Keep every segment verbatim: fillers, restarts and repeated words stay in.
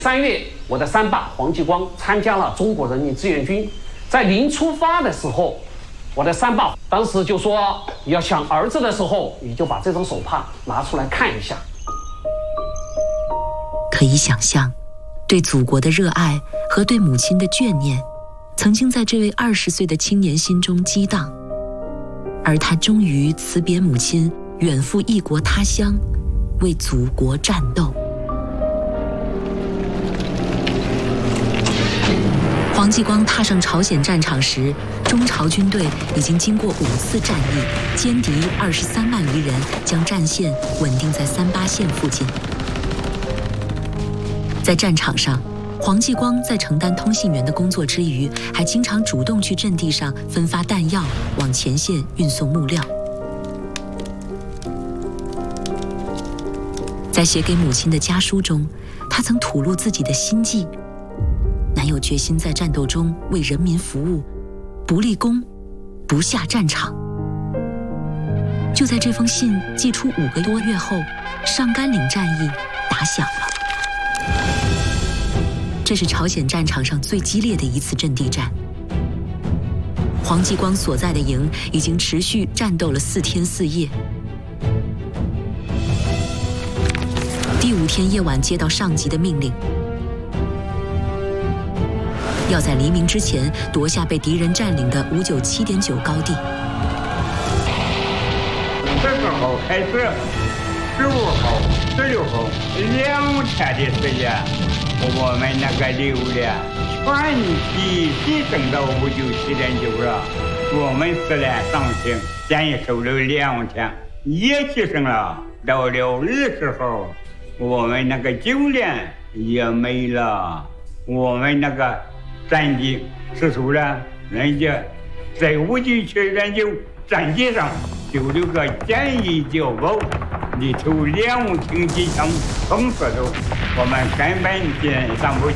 三月，我的三爸黄继光参加了中国人民志愿军。在临出发的时候，我的三爸当时就说要想儿子的时候，你就把这张手帕拿出来看一下。 可以想象，对祖国的热爱和对母亲的眷念，曾经在这位二十岁的青年心中激荡。而他终于辞别母亲，远赴异国他乡，为祖国战斗。黄继光踏上朝鲜战场时，中朝军队已经经过五次战役，歼敌二十三万余人，将战线稳定在三八线附近。在战场上，黄继光在承担通信员的工作之余，还经常主动去阵地上分发弹药，往前线运送木料。在写给母亲的家书中，他曾吐露自己的心迹。男友决心在战斗中为人民服务，不立功，不下战场。就在这封信寄出五个多月后，上甘岭战役打响了。这是朝鲜战场上最激烈的一次阵地战。黄继光所在的营已经持续战斗了四天四夜。第五天夜晚接到上级的命令，要在黎明之前夺下被敌人占领的五九七点九高地。 十四号开始，十五号、十六号两天的时间，我们那个榴莲全体提升到五九七点九了。我们四连上行先守了两天，也提升了。到了二十号，我们那个九连也没了。我们那个战绩吃出了，人家在五九七点九战绩上就有个简易碉堡，里头两挺机枪封锁头，我们根本进上不去。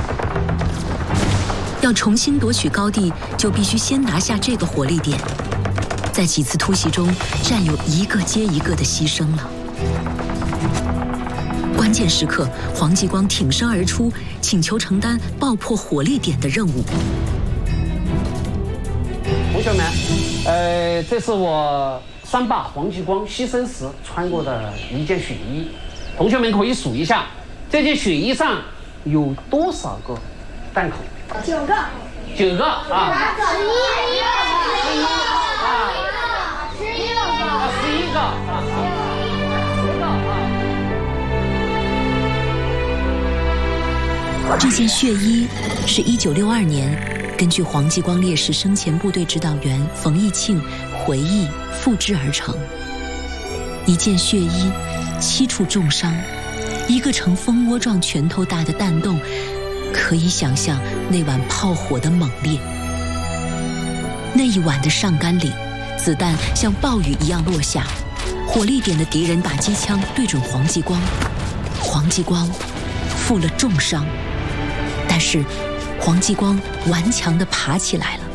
要重新夺取高地，就必须先拿下这个火力点。在几次突袭中，战友一个接一个的牺牲了。关键时刻，黄继光挺身而出，请求承担爆破火力点的任务。 同学们，呃，这是我三爸黄继光牺牲时穿过的一件血衣。同学们可以数一下，这件血衣上有多少个弹孔？ 九个。 九个啊。 十一个。 十一个啊。 十一个。 啊，十一个啊。 这件血衣是一九六二年根据黄继光烈士生前部队指导员冯义庆回忆复制而成。一件血衣，七处重伤，一个呈蜂窝状拳头大的弹洞，可以想象那晚炮火的猛烈。那一晚的上甘岭，子弹像暴雨一样落下，火力点的敌人打机枪对准黄继光，黄继光负了重伤。但是，黄继光顽强地爬起来了。